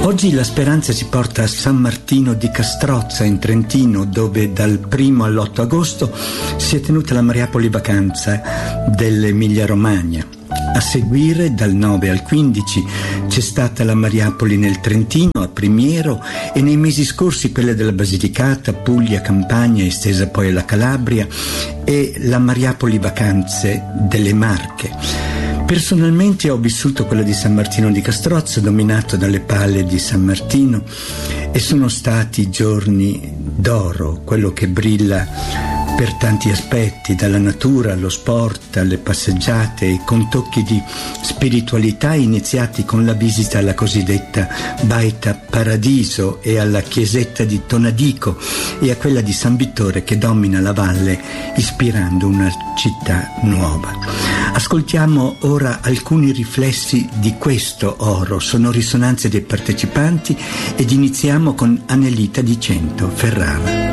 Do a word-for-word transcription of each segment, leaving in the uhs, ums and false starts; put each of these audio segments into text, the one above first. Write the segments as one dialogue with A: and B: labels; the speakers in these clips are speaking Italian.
A: Oggi la speranza ci porta a San Martino di Castrozza in Trentino, dove dal primo all'otto agosto si è tenuta la Mariapoli Vacanza dell'Emilia Romagna. A seguire, dal nove al quindici, c'è stata la Mariapoli nel Trentino, a Primiero, e nei mesi scorsi quelle della Basilicata, Puglia, Campania, estesa poi alla Calabria, e la Mariapoli Vacanze delle Marche. Personalmente ho vissuto quella di San Martino di Castrozza, dominato dalle palle di San Martino, e sono stati giorni d'oro, quello che brilla per tanti aspetti, dalla natura allo sport, alle passeggiate, con tocchi di spiritualità iniziati con la visita alla cosiddetta Baita Paradiso e alla chiesetta di Tonadico e a quella di San Vittore che domina la valle, ispirando una città nuova. Ascoltiamo ora alcuni riflessi di questo oro, sono risonanze dei partecipanti, ed iniziamo con Anelita di Cento, Ferrara.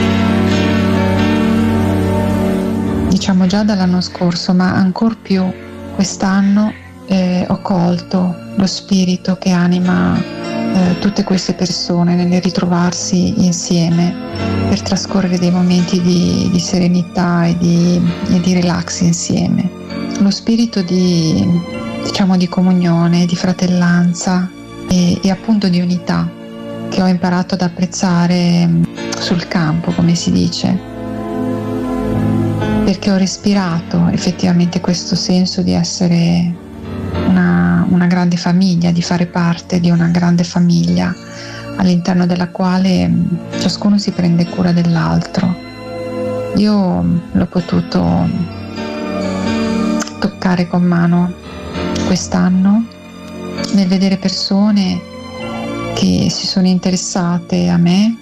B: Diciamo già dall'anno scorso, ma ancor più quest'anno eh, ho colto lo spirito che anima eh, tutte queste persone nel ritrovarsi insieme per trascorrere dei momenti di, di serenità e di, e di relax insieme. Lo spirito di, diciamo, di comunione, di fratellanza e, e appunto di unità che ho imparato ad apprezzare sul campo, come si dice, perché ho respirato effettivamente questo senso di essere una, una grande famiglia, di fare parte di una grande famiglia all'interno della quale ciascuno si prende cura dell'altro. Io l'ho potuto toccare con mano quest'anno nel vedere persone che si sono interessate a me,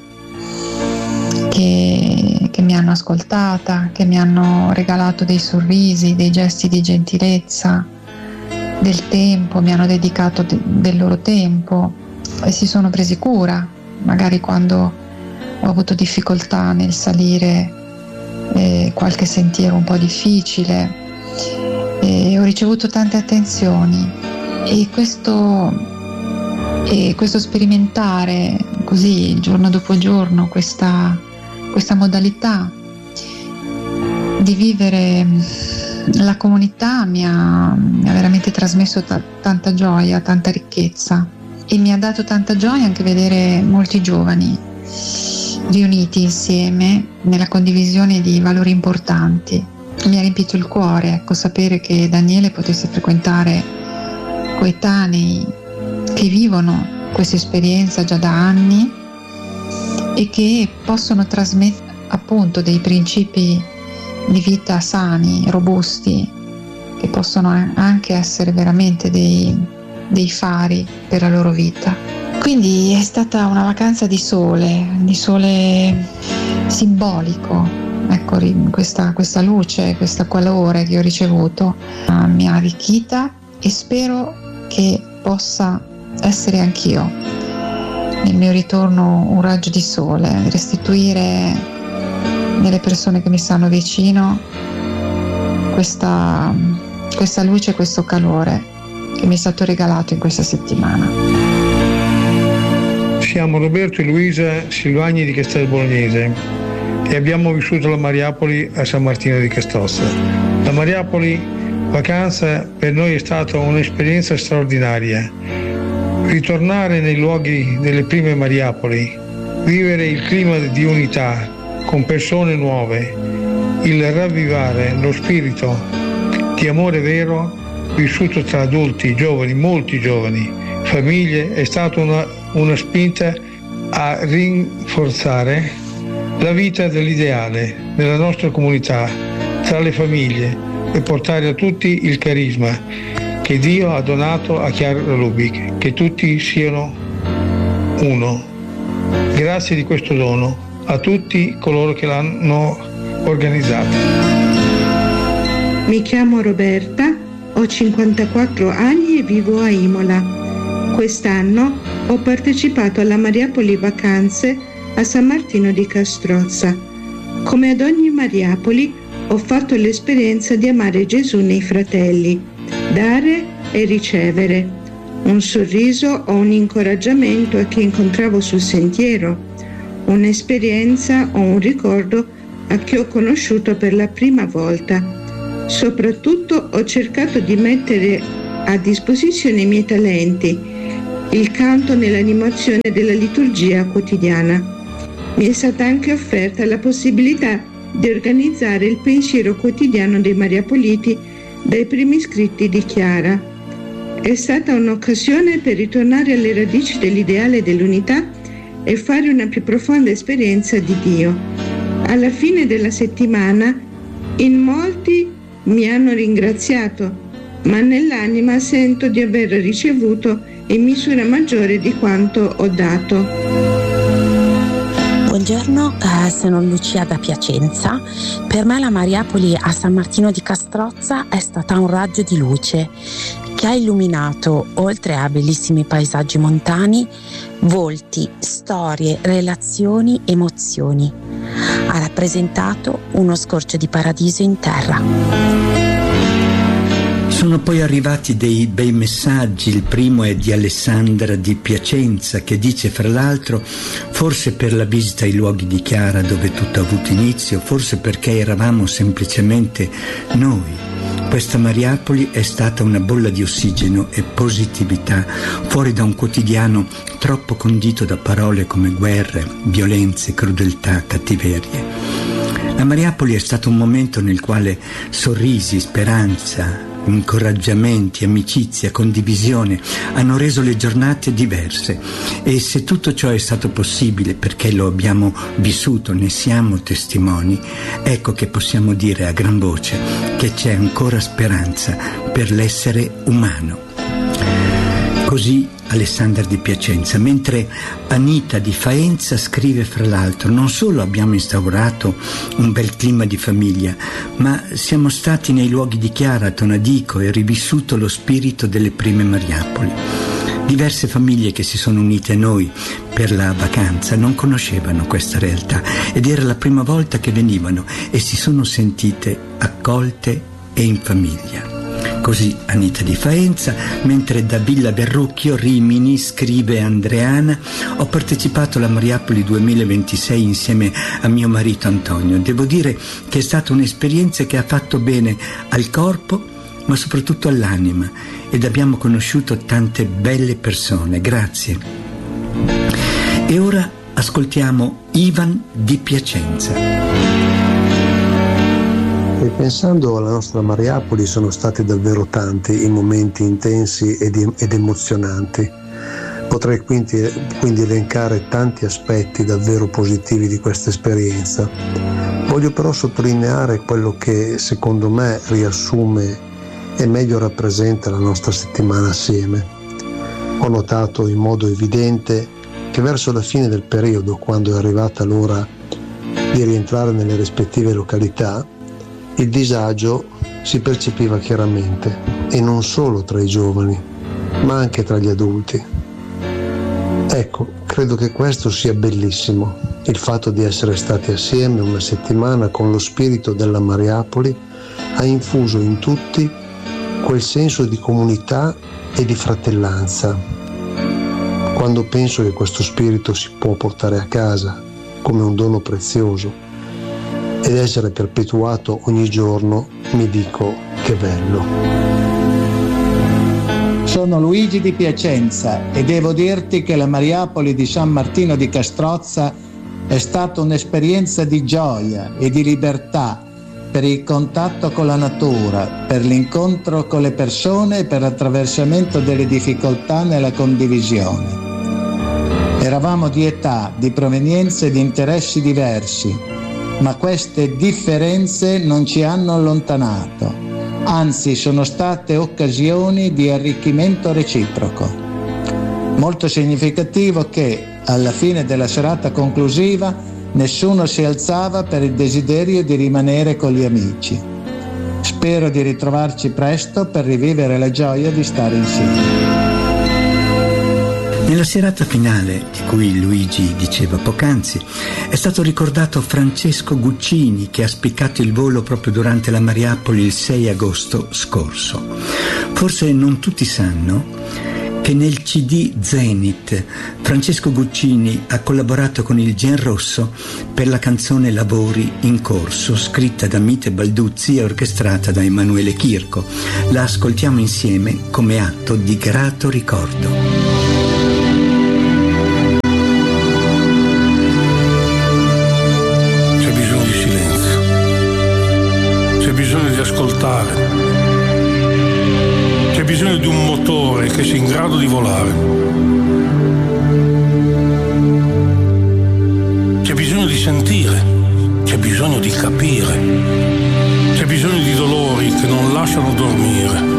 B: che, che mi hanno ascoltata, che mi hanno regalato dei sorrisi, dei gesti di gentilezza, del tempo, mi hanno dedicato de, del loro tempo e si sono presi cura, magari quando ho avuto difficoltà nel salire eh, qualche sentiero un po' difficile, e ho ricevuto tante attenzioni, e questo, e questo sperimentare così giorno dopo giorno questa questa modalità di vivere la comunità mi ha, mi ha veramente trasmesso t- tanta gioia, tanta ricchezza, e mi ha dato tanta gioia anche vedere molti giovani riuniti insieme nella condivisione di valori importanti. Mi ha riempito il cuore, ecco, sapere che Daniele potesse frequentare coetanei che vivono questa esperienza già da anni e che possono trasmettere appunto dei principi di vita sani, robusti, che possono anche essere veramente dei, dei fari per la loro vita. Quindi è stata una vacanza di sole, di sole simbolico, ecco, questa, questa luce, questo calore che ho ricevuto uh, mi ha arricchita, e spero che possa essere anch'io nel mio ritorno un raggio di sole, restituire nelle persone che mi stanno vicino questa, questa luce, questo calore che mi è stato regalato in questa settimana.
C: Siamo Roberto e Luisa Silvagni di Castel Bolognese e abbiamo vissuto la Mariapoli a San Martino di Castrozza. La Mariapoli vacanza per noi è stata un'esperienza straordinaria. Ritornare nei luoghi delle prime Mariapoli, vivere il clima di unità con persone nuove, il ravvivare lo spirito di amore vero vissuto tra adulti, giovani, molti giovani, famiglie, è stata una, una spinta a rinforzare la vita dell'ideale nella nostra comunità, tra le famiglie, e portare a tutti il carisma che Dio ha donato a Chiara Lubick, che tutti siano uno. Grazie di questo dono a tutti coloro che l'hanno organizzato.
D: Mi chiamo Roberta, ho cinquantaquattro anni e vivo a Imola. Quest'anno ho partecipato alla Mariapoli Vacanze a San Martino di Castrozza. Come ad ogni Mariapoli ho fatto l'esperienza di amare Gesù nei fratelli, dare e ricevere. un sorriso o un incoraggiamento a chi incontravo sul sentiero, un'esperienza o un ricordo a chi ho conosciuto per la prima volta. Soprattutto ho cercato di mettere a disposizione i miei talenti, il canto nell'animazione della liturgia quotidiana. Mi è stata anche offerta la possibilità di organizzare il pensiero quotidiano dei Mariapoliti dai primi scritti di Chiara. È stata un'occasione per ritornare alle radici dell'ideale dell'unità e fare una più profonda esperienza di Dio. Alla fine della settimana, in molti mi hanno ringraziato, ma nell'anima sento di aver ricevuto in misura maggiore di quanto ho dato.
E: Buongiorno, eh, sono Lucia da Piacenza. Per me la Mariapoli a San Martino di Castrozza è stata un raggio di luce che ha illuminato, oltre a bellissimi paesaggi montani, volti, storie, relazioni, emozioni. Ha rappresentato uno scorcio di paradiso in terra.
A: Sono poi arrivati dei bei messaggi. Il primo è di Alessandra di Piacenza, che dice, fra l'altro, forse per la visita ai luoghi di Chiara dove tutto ha avuto inizio, forse perché eravamo semplicemente noi. Questa Mariapoli è stata una bolla di ossigeno e positività fuori da un quotidiano troppo condito da parole come guerre, violenze, crudeltà, cattiverie. La Mariapoli è stato un momento nel quale sorrisi, speranza, incoraggiamenti, amicizia, condivisione hanno reso le giornate diverse, e se tutto ciò è stato possibile perché lo abbiamo vissuto, ne siamo testimoni, ecco che possiamo dire a gran voce che c'è ancora speranza per l'essere umano. Così Alessandra di Piacenza, mentre Anita di Faenza scrive, fra l'altro, non solo abbiamo instaurato un bel clima di famiglia, ma siamo stati nei luoghi di Chiara, a Tonadico, e rivissuto lo spirito delle prime Mariapoli. Diverse famiglie che si sono unite a noi per la vacanza non conoscevano questa realtà ed era la prima volta che venivano e si sono sentite accolte e in famiglia. Così Anita di Faenza, mentre da Villa Verrucchio, Rimini, scrive Andreana: ho partecipato alla Mariapoli duemilaventisei insieme a mio marito Antonio. Devo dire che è stata un'esperienza che ha fatto bene al corpo, ma soprattutto all'anima, ed abbiamo conosciuto tante belle persone. Grazie. E ora ascoltiamo Ivan di Piacenza.
F: E pensando alla nostra Mariapoli, sono stati davvero tanti i momenti intensi ed, ed emozionanti. Potrei quindi, quindi elencare tanti aspetti davvero positivi di questa esperienza. Voglio però sottolineare quello che secondo me riassume e meglio rappresenta la nostra settimana assieme. Ho notato in modo evidente che verso la fine del periodo, quando è arrivata l'ora di rientrare nelle rispettive località, il disagio si percepiva chiaramente, e non solo tra i giovani, ma anche tra gli adulti. Ecco, credo che questo sia bellissimo, il fatto di essere stati assieme una settimana con lo spirito della Mariapoli ha infuso in tutti quel senso di comunità e di fratellanza. Quando penso che questo spirito si può portare a casa come un dono prezioso ed essere perpetuato ogni giorno, mi dico che bello.
G: Sono Luigi di Piacenza e devo dirti che la Mariapoli di San Martino di Castrozza è stata un'esperienza di gioia e di libertà, per il contatto con la natura, per l'incontro con le persone e per l'attraversamento delle difficoltà nella condivisione. Eravamo di età, di provenienze e di interessi diversi, ma queste differenze non ci hanno allontanato, anzi sono state occasioni di arricchimento reciproco. Molto significativo che, alla fine della serata conclusiva, nessuno si alzava per il desiderio di rimanere con gli amici. Spero di ritrovarci presto per rivivere la gioia di stare insieme.
A: Nella serata finale, di cui Luigi diceva poc'anzi, è stato ricordato Francesco Guccini, che ha spiccato il volo proprio durante la Mariapoli il sei agosto scorso. Forse non tutti sanno che nel C D Zenith Francesco Guccini ha collaborato con il Gen Rosso per la canzone Lavori in corso, scritta da Mite Balduzzi e orchestrata da Emanuele Chirco. La ascoltiamo insieme come atto di grato ricordo.
H: Ascoltare. C'è bisogno di un motore che sia in grado di volare. C'è bisogno di sentire, c'è bisogno di capire, c'è bisogno di dolori che non lasciano dormire.